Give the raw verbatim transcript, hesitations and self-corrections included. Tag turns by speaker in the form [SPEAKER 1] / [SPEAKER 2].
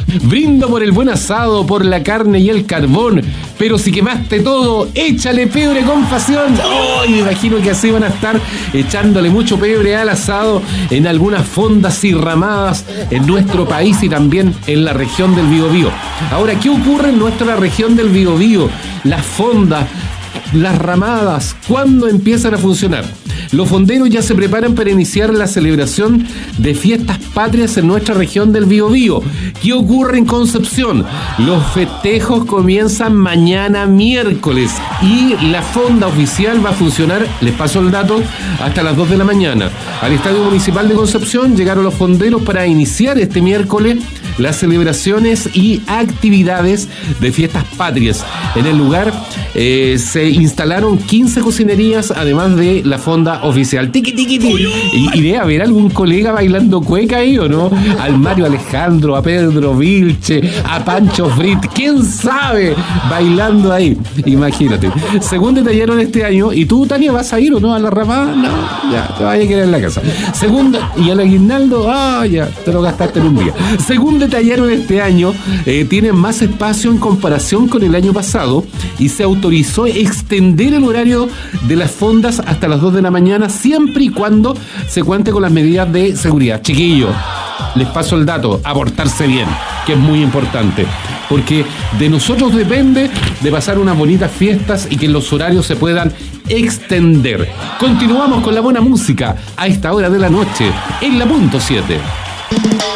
[SPEAKER 1] Brindo por el buen asado, por la carne y el carbón, pero si quemaste todo, échale pebre con pasión. Oh, me imagino que así van a estar echándole mucho pebre al asado en algunas fondas y ramadas en nuestro país y también en la región del Biobío. Ahora, ¿qué ocurre en nuestra región del Biobío? Las fondas, las ramadas, ¿cuándo empiezan a funcionar? Los fonderos ya se preparan para iniciar la celebración de fiestas patrias en nuestra región del Biobío. ¿Qué ocurre en Concepción? Los festejos comienzan mañana miércoles y la fonda oficial va a funcionar, les paso el dato, hasta las dos de la mañana. Al Estadio Municipal de Concepción llegaron los fonderos para iniciar este miércoles las celebraciones y actividades de fiestas patrias. En el lugar eh, se instalaron quince cocinerías, además de la fonda oficial. Tiki, tiki, tiki. Y iré a ver algún colega bailando cueca ahí, ¿o no? Al Mario Alejandro, a Pedro Vilche, a Pancho Frit, quién sabe, bailando ahí. Imagínate. Según detallaron este año, y tú, Tania, ¿vas a ir o no a la ramada? No, ya, te vayas a quedar en la casa. Según, y al aguinaldo, ah, ya, te lo gastaste en un día. Según detallaron este año, eh, tienen más espacio en comparación con el año pasado y se autorizó extender el horario de las fondas hasta las dos de la mañana, siempre y cuando se cuente con las medidas de seguridad. Chiquillos, les paso el dato, a portarse bien, que es muy importante, porque de nosotros depende de pasar unas bonitas fiestas y que los horarios se puedan extender. Continuamos con la buena música a esta hora de la noche, en la punto siete.